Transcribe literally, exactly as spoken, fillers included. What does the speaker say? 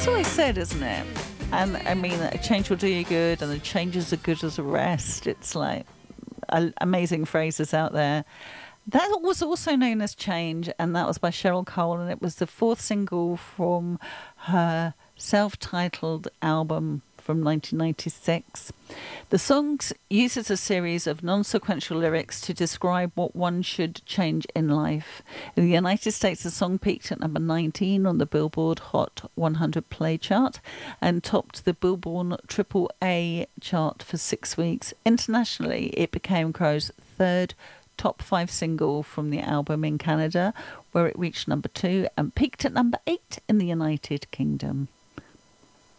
It's always said, isn't it? And I mean, a change will do you good, and a change is as good as a rest. It's like uh, amazing phrases out there. That was also known as Change, and that was by Cheryl Cole, and it was the fourth single from her self titled album from nineteen ninety-six. The song uses a series of non sequential lyrics to describe what one should change in life. In the United States, the song peaked at number nineteen on the Billboard Hot one hundred Play chart and topped the Billboard Triple A chart for six weeks. Internationally, it became Crow's third top five single from the album in Canada, where it reached number two and peaked at number eight in the United Kingdom.